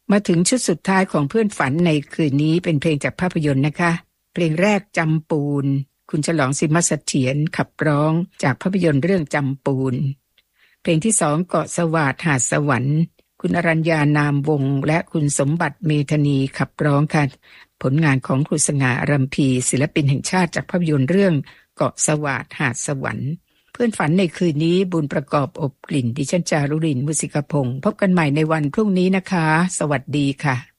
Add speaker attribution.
Speaker 1: มาถึงชุดสุดท้ายของเพื่อนฝันในคืนนี้เป็นเพลงจากภาพยนตร์นะคะเพลงแรกจำปูนคุณฉลองสิมเสถียรขับร้องจากภาพยนตร์เรื่องจำปูนเพลงที่2เกาะสวาทหาดสวรรค์คุณอรัญญานามวงศ์และคุณสมบัติเมธานีขับร้องค่ะผลงานของครูสง่าอรัมพีศิลปินแห่งชาติจากภาพยนตร์เรื่องเกาะสวาทหาดสวรรค์เพื่อนฝันในคืนนี้บุญประกอบอบกลิ่นดิฉันจารุรินทร์มุสิกพงศ์พบกันใหม่ในวันพรุ่งนี้นะคะสวัสดีค่ะ